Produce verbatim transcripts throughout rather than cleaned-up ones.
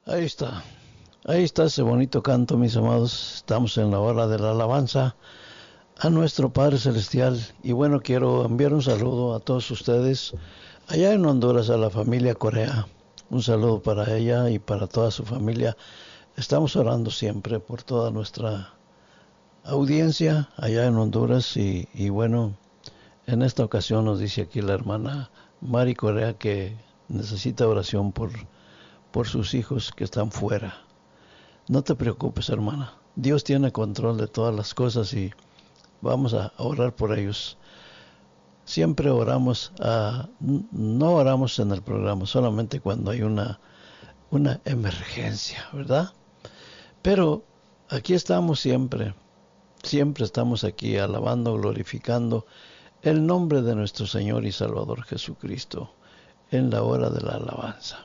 Ahí está, ahí está ese bonito canto, mis amados. Estamos en la hora de la alabanza a nuestro Padre Celestial. Y bueno, quiero enviar un saludo a todos ustedes allá en Honduras, a la familia Correa. Un saludo para ella y para toda su familia. Estamos orando siempre por toda nuestra audiencia allá en Honduras. Y, y bueno, en esta ocasión nos dice aquí la hermana Mari Correa que necesita oración por, por sus hijos que están fuera. No te preocupes, hermana. Dios tiene control de todas las cosas y vamos a orar por ellos. Siempre oramos, a, no oramos en el programa, solamente cuando hay una, una emergencia, ¿verdad? Pero aquí estamos siempre, siempre estamos aquí alabando, glorificando el nombre de nuestro Señor y Salvador Jesucristo en la hora de la alabanza.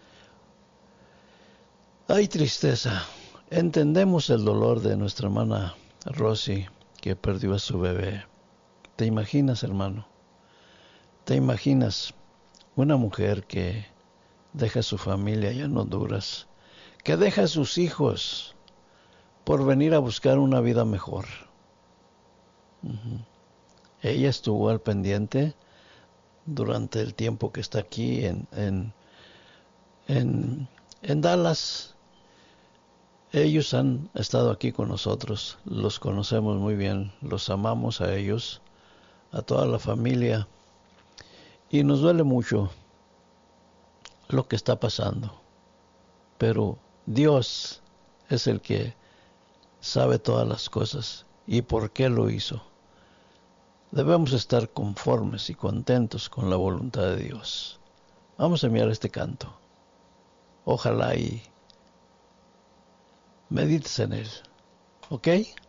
Hay tristeza. Entendemos el dolor de nuestra hermana Rosy, que perdió a su bebé. ¿Te imaginas, hermano? ¿Te imaginas una mujer que deja a su familia allá en Honduras, que deja a sus hijos por venir a buscar una vida mejor? Uh-huh. Ella estuvo al pendiente durante el tiempo que está aquí en, en, en, en Dallas. Ellos han estado aquí con nosotros, los conocemos muy bien, los amamos a ellos, a toda la familia, y nos duele mucho lo que está pasando. Pero Dios es el que sabe todas las cosas y por qué lo hizo. Debemos estar conformes y contentos con la voluntad de Dios. Vamos a enviar este canto. Ojalá y medites en él. ¿Ok?